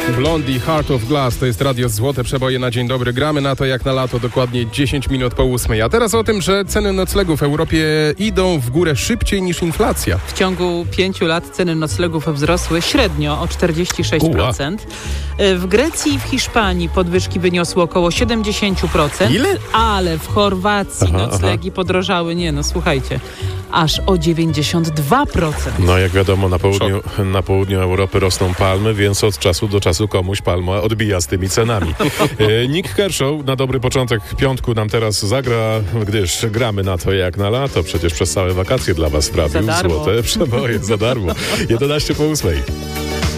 Blondie, Heart of Glass, to jest radio Złote Przeboje na dzień dobry. Gramy na to jak na lato, dokładnie 10 minut po 8. A teraz o tym, że ceny noclegów w Europie idą w górę szybciej niż inflacja. W ciągu 5 lat ceny noclegów wzrosły średnio o 46%. W Grecji i w Hiszpanii podwyżki wyniosły około 70%. Ile? Ale w Chorwacji noclegi podrożały, słuchajcie, aż o 92%. No jak wiadomo, na południu Europy rosną palmy, więc od czasu do czasu komuś palma odbija z tymi cenami. Nick Kershaw na dobry początek piątku nam teraz zagra, gdyż gramy na to jak na lato. Przecież przez całe wakacje dla was w radiu Złote Przeboje za darmo. 11 po 8.